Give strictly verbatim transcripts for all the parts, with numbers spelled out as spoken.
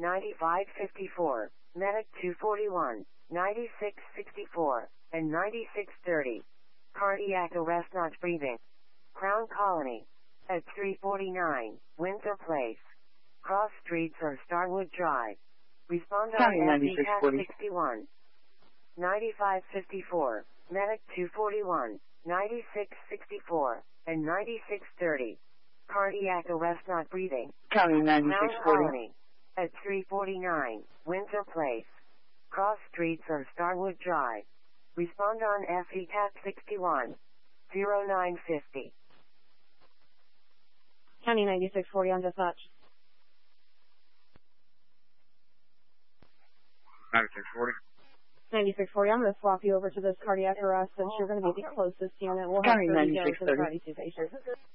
ninety-five fifty-four, Medic two forty-one, ninety-six sixty-four, and ninety-six thirty. Cardiac arrest not breathing. Crown Colony. At three forty-nine, Windsor Place. Cross Streets or Starwood Drive. Respond on F B C A T sixty-one. ninety-five fifty-four, Medic two forty-one, ninety-six sixty-four, and ninety-six thirty. Cardiac arrest not breathing. County ninety-six forty. Colony. At three forty-nine, Windsor Place. Cross Streets or Starwood Drive. Respond on F B C A T sixty-one. oh nine fifty. County ninety-six forty on dispatch. ninety-six forty. ninety-six forty, I'm going to swap you over to this cardiac arrest since you're going to be the closest unit. We'll have thirty down to the ninety-two patient.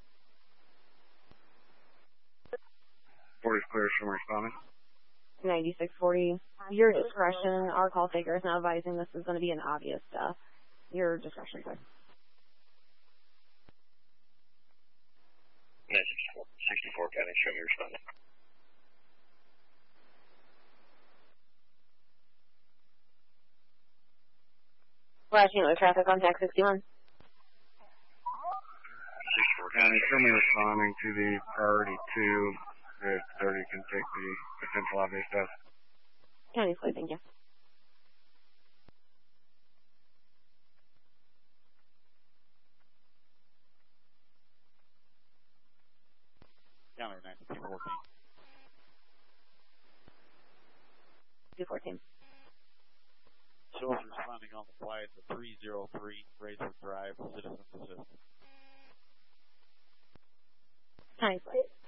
forty is clear, show me responding. ninety-six forty, your discretion. Our call taker is now advising this is going to be an obvious death. Your discretion, sir. sixty-four County, show me responding. Last unit traffic on tax sixty-one. sixty-four County, show me responding to the priority two. If thirty can take the potential obvious death. County's clear, thank you. County ninety-two fourteen. two fourteen. Someone's responding on the flight to three oh three Razor Drive, Citizens Assist. County's clear.